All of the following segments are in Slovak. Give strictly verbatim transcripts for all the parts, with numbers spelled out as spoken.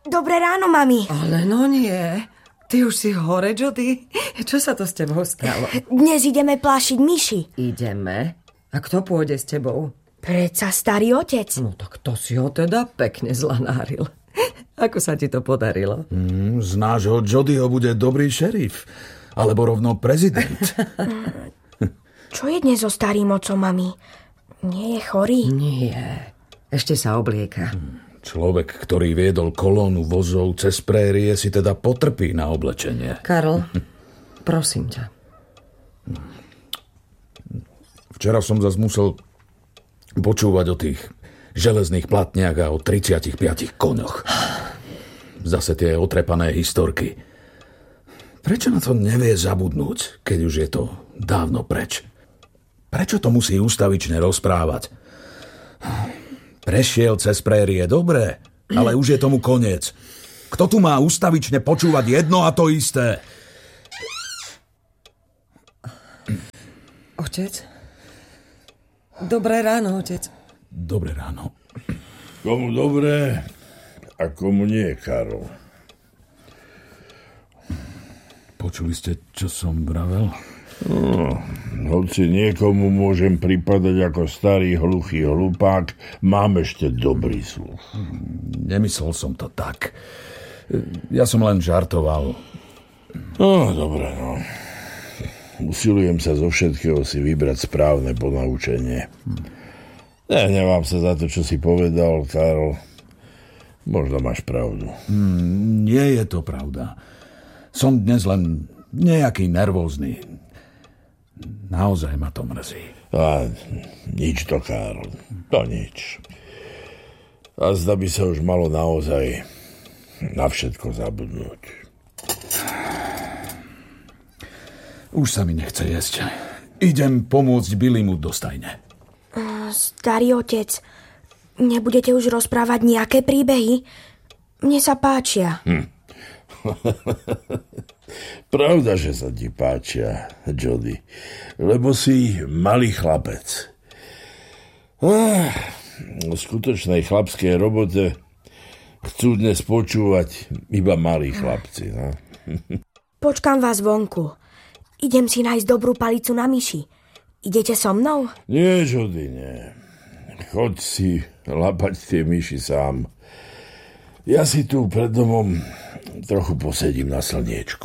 Dobré ráno, mami. Ale no nie. Ty už si hore, Jody? Čo sa to s tebou stalo? Dnes ideme plášiť myši. Ideme? A kto pôjde s tebou? Predsa starý otec. No tak to si ho teda pekne zlanáril. Ako sa ti to podarilo? Mm, z nášho Jodyho bude dobrý šerif. Alebo rovno prezident. Čo je dnes so starým otcom, mami? Nie je chorý? Nie. Ešte sa oblieka. Človek, ktorý viedol kolónu vozov cez prérie, si teda potrpí na oblečenie. Karol, prosím ťa. Včera som zas musel počúvať o tých železných platniach a o tridsiatich piatich koňoch. Zase tie otrepané historky. Prečo na to nevie zabudnúť, keď už je to dávno preč? Prečo to musí ustavične rozprávať? Prešiel cez prérie, dobre, ale už je tomu koniec. Kto tu má ustavične počúvať jedno a to isté? Otec? Dobré ráno, otec. Dobré ráno. Komu dobré a komu nie, Karol. Počuli ste, čo som vravel? No, hoci niekomu môžem pripadať ako starý hluchý hlupák, mám ešte dobrý sluch. Nemyslel som to tak. Ja som len žartoval. No, dobre, no. Usilujem sa zo všetkého si vybrať správne ponaučenie. Ja nemám sa za to, čo si povedal, Karol. Možno máš pravdu. Mm, nie je to pravda. Som dnes len nejaký nervózny. Naozaj ma to mrzí. A nič to, Karol. To nič. A zda by sa už malo naozaj na všetko zabudnúť. Už sa mi nechce jesť. Idem pomôcť Billymu do stajne. Starý otec, nebudete už rozprávať nejaké príbehy? Mne sa páčia. Hm. Pravda, že sa ti páčia, Jody, lebo si malý chlapec. Ah, v skutočnej chlapskej robote chcú dnes počúvať iba malí chlapci. No? Počkám vás vonku. Idem si nájsť dobrú palicu na myši. Idete so mnou? Nie, Jody, nie. Choď si lapať tie myši sám. Ja si tu pred domom trochu posedím na slniečku.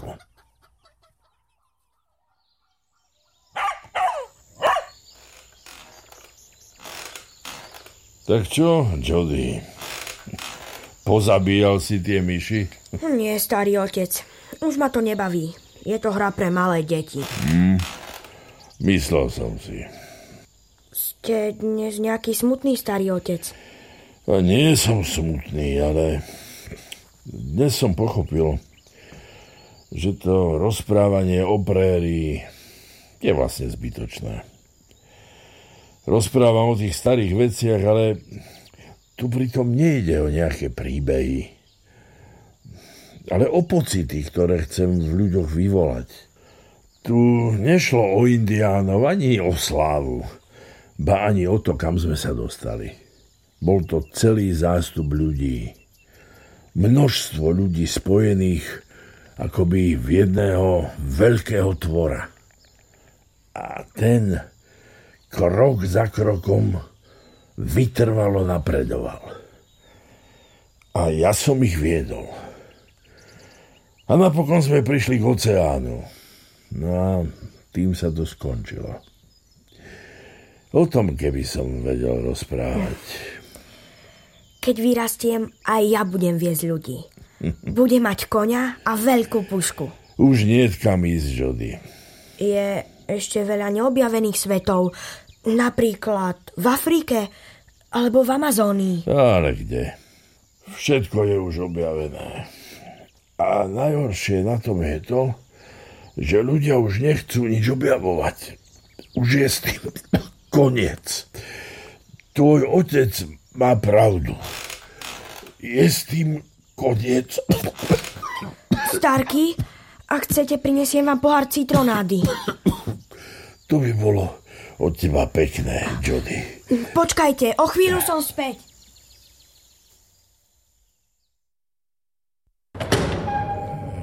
Tak čo, Jody? Pozabíjal si tie myši? Nie, starý otec. Už ma to nebaví. Je to hra pre malé deti. Hmm, myslel som si. Ste dnes nejaký smutný, starý otec? A nie som smutný, ale dnes som pochopil, že to rozprávanie o prérii je vlastne zbytočné. Rozprávam o tých starých veciach, ale tu pritom nejde o nejaké príbehy, ale o pocity, ktoré chcem v ľuďoch vyvolať. Tu nešlo o indiánov ani o slávu, ba ani o to, kam sme sa dostali. Bol to celý zástup ľudí. Množstvo ľudí spojených akoby v jedného veľkého tvora. A ten krok za krokom vytrvalo napredoval. A ja som ich viedol. A napokon sme prišli k oceánu. No a tým sa to skončilo. O tom, keby som vedel rozprávať. Keď vyrastiem, aj ja budem viesť ľudí. Budem mať koňa a veľkú pušku. Už niet kam ísť, Jody. Je ešte veľa neobjavených svetov. Napríklad v Afrike alebo v Amazónii. Ale kde? Všetko je už objavené. A najhoršie na tom je to, že ľudia už nechcú nič objavovať. Už je s tým koniec. Tvoj otec má pravdu. Je s tým koniec. Starky, ak chcete, prinesiem vám pohár citronády. To by bolo od teba pekné, Jody. Počkajte, o chvíľu som späť.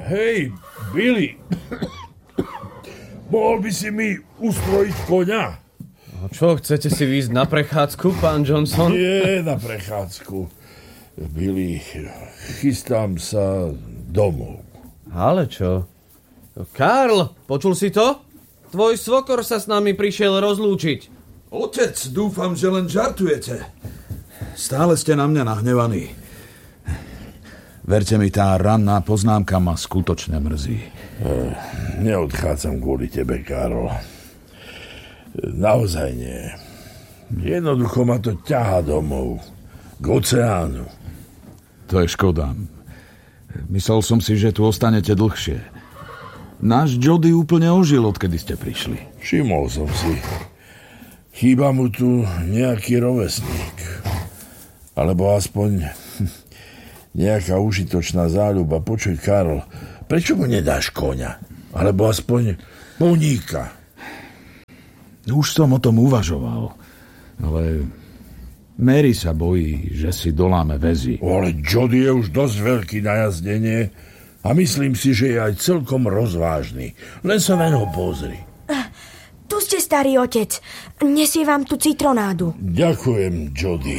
Hej, Billy. Mohol by si mi ustrojiť koňa? No čo, chcete si výjsť na prechádzku, pán Johnson? Nie na prechádzku. Billy, chystám sa domov. Ale čo? Karl, počul si to? Tvoj svokor sa s nami prišiel rozlúčiť. Otec, dúfam, že len žartujete. Stále ste na mňa nahnevaní. Verte mi, tá ranná poznámka ma skutočne mrzí. Neodchádzam kvôli tebe, Karol. Naozaj nie. Jednoducho ma to ťahá domov. K oceánu. To je škoda. Myslel som si, že tu ostanete dlhšie. Náš Jody úplne ožil, odkedy ste prišli. Všimol som si. Chýba mu tu nejaký rovesník. Alebo aspoň nejaká užitočná záľuba. Počuj, Karol, prečo mu nedáš koňa? Alebo aspoň poníka? Už som o tom uvažoval, ale Mary sa bojí, že si doláme väzy. O, ale Jody je už dosť veľký na jazdenie a myslím si, že je aj celkom rozvážny. Len sa na ňo pozri. Tu ste, starý otec. Nesie vám tu citronádu. Ďakujem, Jody.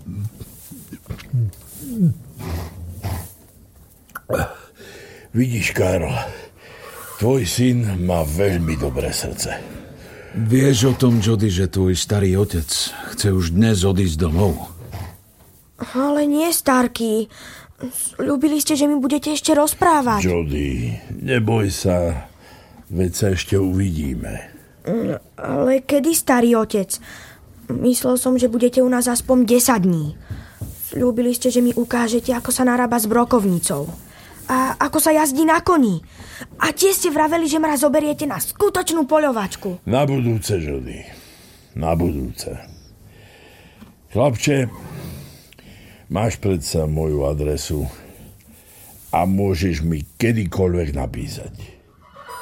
Vidíš, Karol, tvoj syn má veľmi dobré srdce. Vieš o tom, Jody, že tvoj starý otec chce už dnes odísť domov? Ale nie, Starky. Ľúbili ste, že mi budete ešte rozprávať. Jody, neboj sa, veď sa ešte uvidíme. Ale kedy, starý otec? Myslel som, že budete u nás aspoň desať dní. Ľúbili ste, že mi ukážete, ako sa narába s brokovnicou. A ako sa jazdí na koni. A tie ste vraveli, že ma zoberiete na skutočnú poľovačku. Na budúce, Jody. Na budúce. Chlapče, máš predsa moju adresu a môžeš mi kedykoľvek napísať.